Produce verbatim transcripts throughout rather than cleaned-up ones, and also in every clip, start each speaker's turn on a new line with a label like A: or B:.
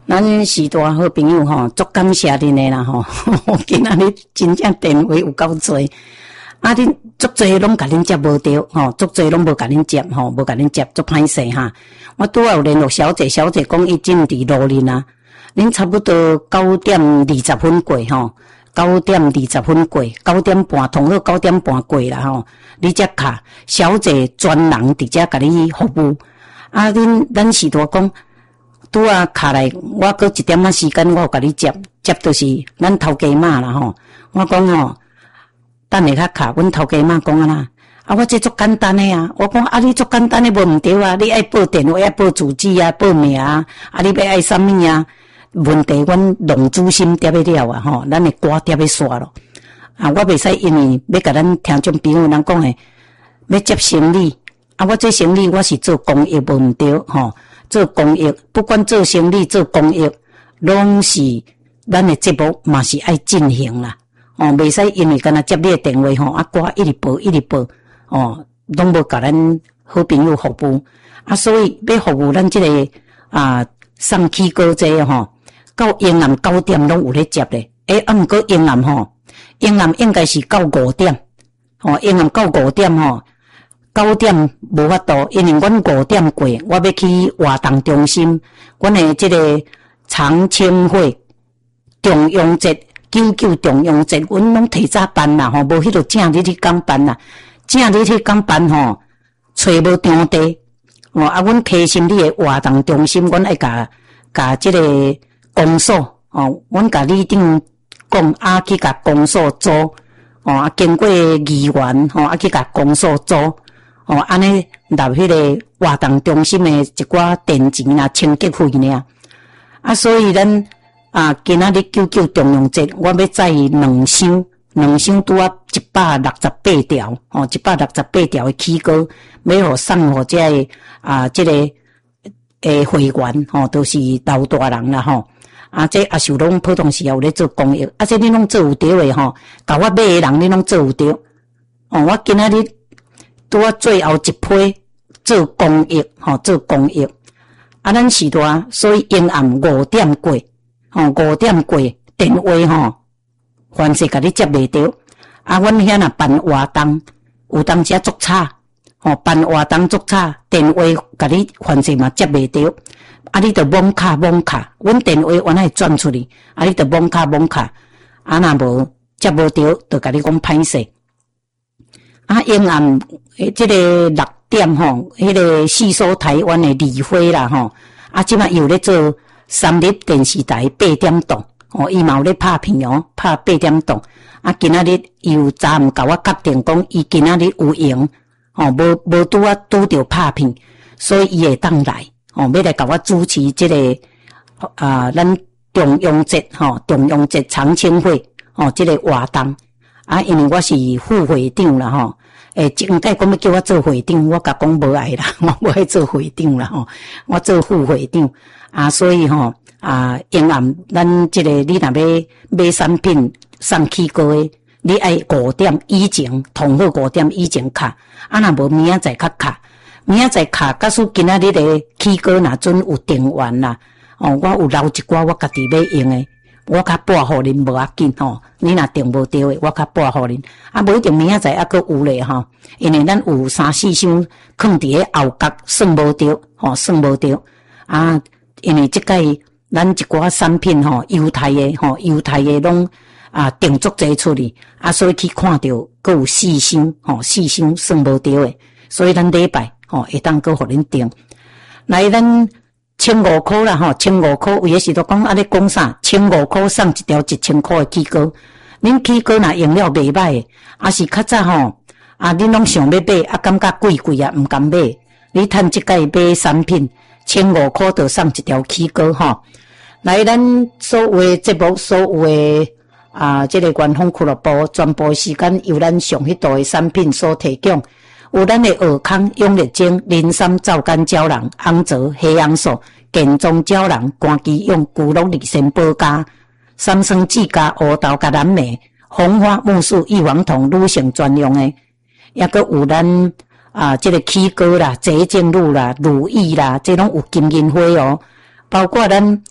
A: 咱许多好朋友吼，足感谢恁的啦吼，今仔日真正电话有够多，啊，恁足多拢甲恁接无着吼，足多拢无甲恁接吼，无甲恁接，足歹势哈。我拄仔有联络小姐，小姐讲伊正伫路林啊，恁差不多九点二十分过吼，九点二十分过，九点半同好九点半过啦吼，你才卡小姐专人伫遮甲你服务，啊，恁咱许多讲。拄啊，卡来，我搁一点仔时间，我有甲你接，接就是咱头家妈啦吼。我讲吼，等下较卡，阮头家妈讲啊啦，啊，我这足简单诶啊。我讲啊，你足简单诶，无毋对啊，你爱报电话，爱报住址啊，报名啊，啊，你要爱啥物啊？问题阮龙珠心翕诶了啊吼，咱诶歌翕诶煞咯。啊，我袂使因为要甲咱听众朋友人讲诶，要接生理，啊，我这生理我是做公益，无毋对吼。做公益，不管做生意、做公益，拢是咱的节目嘛是爱进行啦。哦，袂使因为干那接你的电话吼，啊，歌一直播一直播，哦，拢无甲咱好朋友服务。啊，所以要服务咱这个啊送起歌这吼，到阴暗九点拢有咧接咧。诶，啊，毋过阴暗吼，阴暗应该是到五点，哦，阴暗到五点吼。九点无法度，因为阮五点过，我要去活动中心，阮的这个长青会中央节九九中央节，阮拢提早办啦吼，无迄个正日去讲办啦，正日去讲办吼，找无场地，哦啊，阮开心里的活动中心，阮爱甲甲这个公所，哦，阮甲里长讲啊，去甲公所租，哦啊，经过议员，吼啊，去甲公所租。哦，安尼入迄个活动中心的一寡电钱啦、清洁费尔，啊，所以咱啊，今仔日九九中央节，我要载两箱，两箱拄啊一百六十八条，哦，一百六十八条的起歌，要互送互这个啊，这个诶会员，吼、哦，都是老大人啦，吼，啊，这也是拢普通时也有咧做公益，啊，这你拢做有着诶，吼，甲我买诶人你拢做有着，哦，我今仔日。拄啊，最后一批做公益，吼，做公益。啊，咱时段，所以阴暗五点过，吼，五点过电话吼，凡是甲你接袂着。啊，阮遐若办活动，有当时足差，吼，办活动足差，电话甲你凡是嘛接袂着。啊，你着网卡网卡，阮电话原来转出去，啊，你着网卡网卡，啊，若无接无着，着甲你讲歹势。啊，阴暗诶，这个六点吼，迄、那个四所台湾的例会啦吼，啊，即摆又咧做三立电视台八点档，哦，伊嘛有咧拍片哦，拍八点档，啊，今仔日又昨暗甲我确定讲，伊今仔日有闲，哦，无无拄啊拄着拍片，所以伊会当来，哦，要来甲我主持这个啊，咱中央节吼，中央节长青会，哦，这个活动。啊，因为我是副会长啦吼，诶，应该讲要叫我做会长，我甲讲无爱啦，我无爱做会长啦吼，我做副会长啊，所以吼啊，阴暗咱即个你若要买产品送起歌诶，你爱五点以前，同好五点以前卡，啊，若无明仔载较卡，明仔载卡，假使今仔日的起歌若准有订完啦，哦，我有留一寡我家己要用诶。我较拨互恁无要紧吼，你若订无着诶，我较拨互恁。啊，无一定明仔载还佫有咧吼，因为咱有三四箱放伫咧后角，算无着吼，算无着啊。因为即届咱一寡产品吼，优待诶吼，优待诶拢啊订足侪出去，啊，所以去看着佫有四箱吼，四箱算无着诶，所以咱礼拜吼会当佫互恁订。来咱。千五块啦吼，千五块，有诶时都讲啊，咧讲啥？千五块送一条一千块诶起膏，恁起膏若用了袂歹诶，啊是较早吼，啊恁拢想要买，啊感觉贵贵啊，毋敢买。你趁即届买产品，千五块就送一条起膏吼。来，咱所有诶节目，所有诶啊，即、这个元丰俱乐部全部时间由咱上迄度诶产品所提供。有咱的尔康、永力精、磷酸皂苷胶囊、红泽、黑杨素、健壮胶囊、肝肌用骨龙利肾保加、三生指甲、乌豆甲蓝莓、红花木素、异黄酮、女性专用的，也阁有咱啊，这个起膏啦、洁净露啦、乳液啦，这拢有金银花哦。包括咱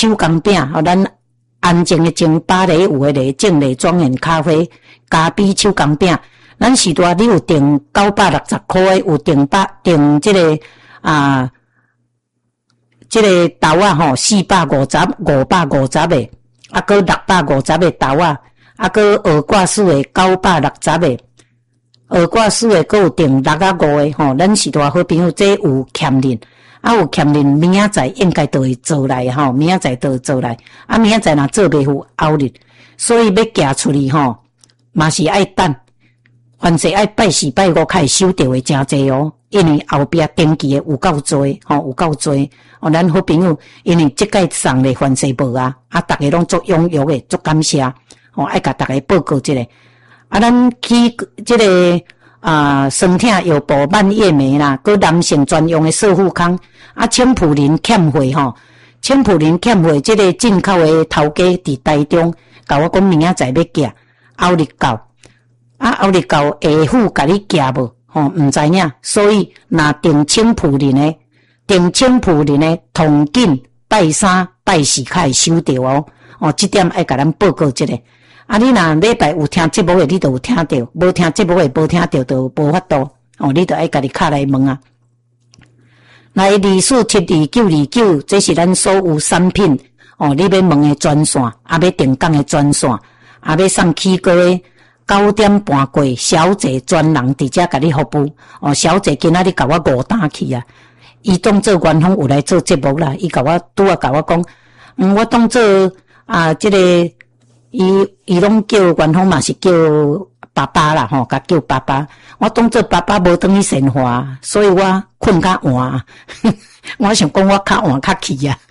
A: 手工饼，吼，咱安静的蒸芭蕾，有诶咧正咧庄园咖啡咖啡手工饼。咱时代你有订九百六十块诶，有订八订即个啊，即、这个豆啊吼，四百五十、五百五十诶，啊，搁六百五十诶豆啊，啊，搁鹅挂丝诶九百六十诶。鹅挂丝诶，阁有订六啊五诶吼，咱是大好朋友，这有欠恁，啊有欠恁，明仔载应该都会做来吼，明仔载都会做来，啊明仔载若做袂赴后日，所以要寄出去吼，嘛是爱等，凡是爱拜四拜五开始收到诶真济哦，因为后壁登记诶有够多吼，有够多哦，咱好朋友，因为即届送咧凡是无啊，啊逐个拢足踊跃诶，足感谢，吼爱甲逐个报告一下。啊，咱去即、这个啊，酸痛药部蔓越莓啦，佮男性专用的瘦肤康，啊，青普林欠货吼，青普林欠货，即个进口的头家伫台中，甲我讲明仔载要寄，后日到，啊，后日到下府甲你寄无，吼，毋知影，所以若订青普林的，订青普林的，同紧拜三拜四开收到哦，哦，即点爱甲咱报告一下。啊，你若礼拜有听节目诶，你就有听到；无听节目诶，无听到就无法度。哦，你就爱家己敲来问啊。来二四七二九二九，这是咱所有产品哦。你要问诶专线，啊要订购诶专线，啊要送起过诶九点半过，小姐专人伫遮甲你服务。哦，小姐今仔日甲我误打去啊，伊当做员工有来做节目啦，伊甲我拄啊甲我讲，嗯，我当做啊，即、这个。伊伊拢叫员工嘛是叫爸爸啦吼，甲叫爸爸。我当做爸爸无当去生活，所以我困较晚。我想讲我较晚较起啊。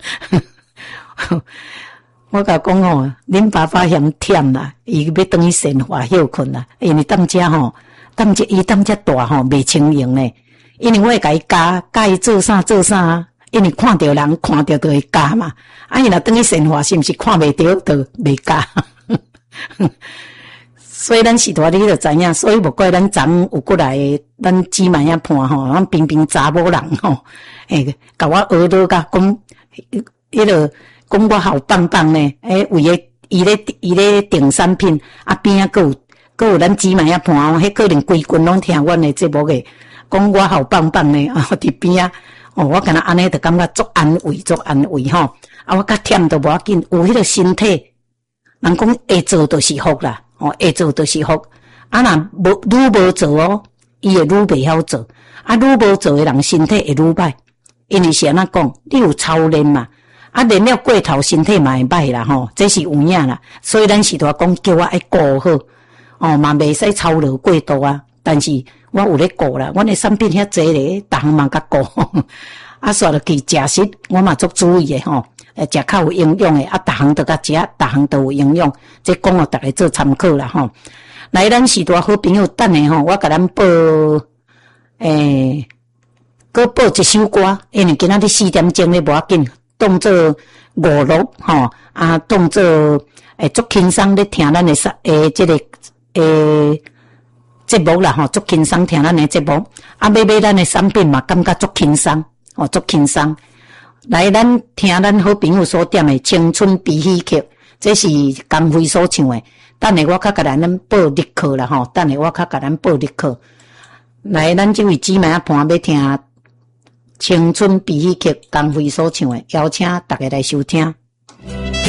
A: 我甲讲吼，恁爸爸嫌忝啦，伊要当去生活休困啦。因为当遮吼，当遮伊当遮大吼，袂清闲咧。因为我会甲伊教，教伊做啥做啥。因为看到人看到就会教嘛，啊伊若当去生活是毋是看袂到就袂教。所以咱时代你就知影，所以无怪咱昨有过来，咱姊妹仔伴吼，咱平平查某人吼，诶，甲我学到甲讲，迄个讲我好棒棒呢，诶，为了伊咧伊咧订产品，啊边啊佫有佫有咱姊妹仔伴哦，迄可能规群拢听阮诶节目诶，讲我好棒棒呢，啊伫边啊。哦，我敢若安尼就感觉足安慰，足安慰吼。啊，我较忝都无要紧，有迄个身体，人讲会做就是福啦，哦，会做就是福。啊，若无愈无做哦，伊会愈袂晓做。啊，愈无做诶人身体会愈歹，因为是安怎讲，你有操练嘛，啊，练了过头身体嘛会歹啦吼，这是有影啦。所以咱时代讲叫我爱顾好，哦，嘛袂使操劳过度啊。但是我有咧顾啦，阮诶产品遐济咧，逐项嘛甲顾。啊，煞落去食食，我嘛足注意诶吼，诶，食较有营养诶，啊，逐项都甲食，逐项都有营养，这讲互逐个做参考啦吼。来，咱时代好朋友等下吼，我甲咱报，诶，搁报一首歌，因为今仔日四点钟咧无要紧，当做娱乐吼，啊，当做诶足轻松咧听咱诶诶即个诶。节目啦吼，足轻松听咱诶节目，啊买买咱诶产品嘛，感觉足轻松，哦足轻松。来，咱听咱好朋友所点诶《青春悲喜剧》，这是江辉所唱诶。等下我较甲咱报日课啦吼，等下我较甲咱报日课。来，咱这位姊妹啊伴要听《青春悲喜剧》江辉所唱诶，邀请大家来收听。